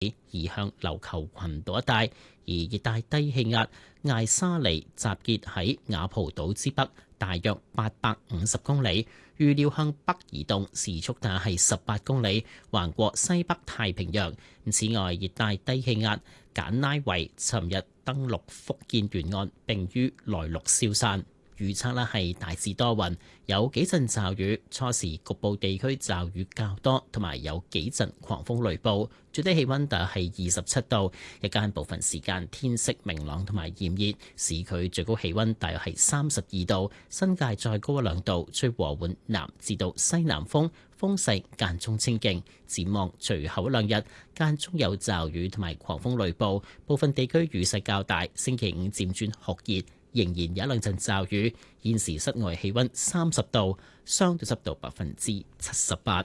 移向琉球群島一帶，而熱帶低氣壓艾沙尼集結喺雅蒲島之北，大約850公里，預料向北移動，時速大約係18公里，橫過西北太平洋。此外，熱帶低氣壓簡拉維尋日登陸福建沿岸，並於內陸消散。預測呢係大致多雲，有幾陣驟雨，初時局部地區驟雨較多，同埋有幾陣狂風雷暴。最低氣溫大約係27度，日間部分時間天色明朗同埋炎熱，市區最高氣溫大約係32度，新界再高1、2度，吹和緩南至到西南風，風勢間中清勁。展望隨後1、2日間中有驟雨同埋狂風雷暴，部分地區雨勢較大。星期五漸轉酷熱，仍然有1、2陣驟雨。現時室外氣溫30度，相對濕度78%。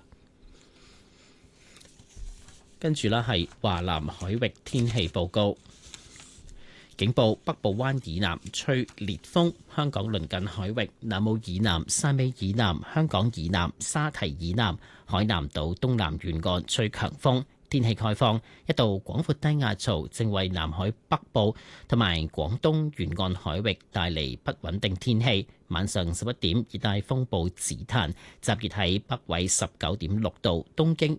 跟住呢係華南海域天氣報告，警報：北部灣以南吹烈風，香港鄰近海域南澳以南、汕尾以南、香港以南、沙堤以南、海南島東南沿岸吹強風。天氣概況：一道廣闊低壓槽正為南海北部同埋廣東沿岸海域帶嚟不穩定天氣。晚上11點，熱帶風暴子彈集結喺北緯19.6度、東經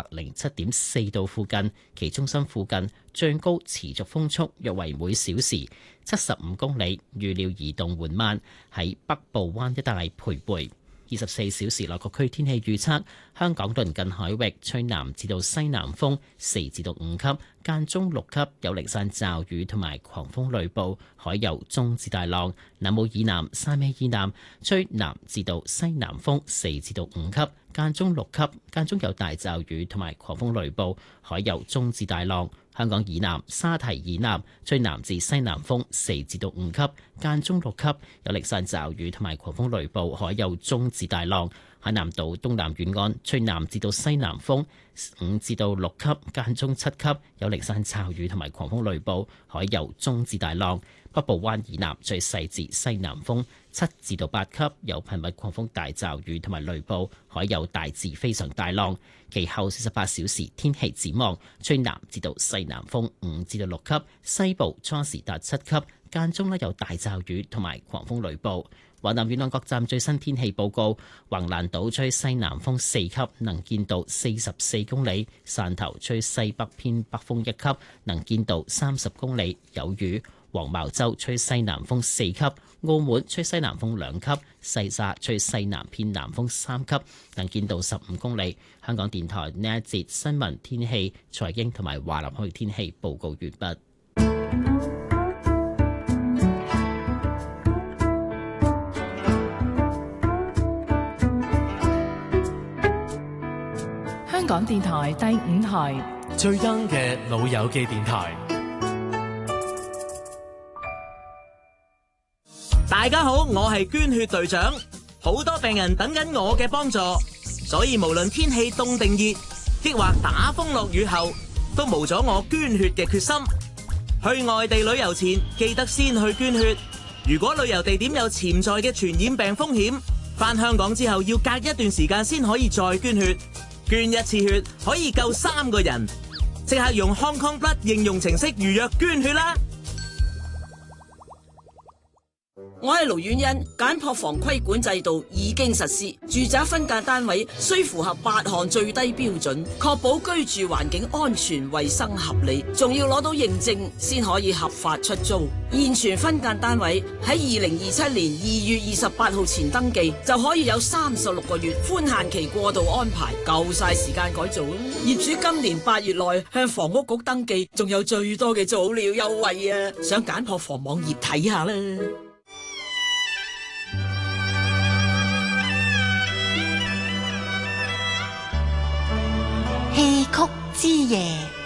107.4度附近，其中心附近最高持續風速約為每小時75公里，預料移動緩慢，喺北部灣一帶徘徊。24小時內各區天氣預測：香港鄰近海域吹南至到西南風4至到5級，間中6級，有零散驟雨同埋狂風雷暴，海有中至大浪。南澳以南、汕尾以南吹南至到西南風4至到5級，間中6級，間中有大驟雨同埋狂風雷暴，海有中至大浪。香港以南、沙堤以南吹南至西南風4至到5級，間中6級，有零散驟雨同埋狂風雷暴，海有中至大浪。海南島東南沿岸吹南至到西南風5至到6級，間中7級，有零散驟雨同埋狂風雷暴，海有中至大浪。北部灣以南吹細至西南風7至到8級，有頻密狂風大驟雨同埋雷暴，海有大至非常大浪。其後48小時天氣展望：吹南至到西南風5至到6級，西部初時達7級，間中有大驟雨同埋狂風雷暴。華南沿岸各站最新天氣報告：橫瀾島吹西南風4級，能見度44公里；汕頭吹西北偏北風1級，能見度30公里，有雨。黃茅洲吹西南風4級，澳門吹西南風2級，西沙吹西南偏南風3級，能見度15公里。香港電台呢一節新聞天氣、財經同埋華南海域天氣報告完畢。 香港電台第5台最 young 嘅老友記電台。 大家好，我係捐血隊長，好多病人等緊我嘅幫助，所以無論天氣凍定熱，抑或打風落雨後，都無咗我捐血嘅決心。去外地旅遊前，記得先去捐血。如果旅遊地點有潛在嘅傳染病風險，返香港之後要隔一段時間先可以再捐血。捐一次血可以救3個人，即刻用 Hong Kong Blood 應用程式預約捐血啦！ 我係盧婉欣，簡樸房規管制度已經實施，住宅分間單位需符合8項最低標準，確保居住環境安全、衛生合理，仲要攞到認證先可以合法出租。現存分間單位喺2027年2月28號前登記，就可以有36個月寬限期過渡安排，夠晒時間改造啦。業主今年8月內向房屋局登記，仲有最多嘅早鳥優惠啊！上簡樸房網頁睇下啦。 戲曲之夜。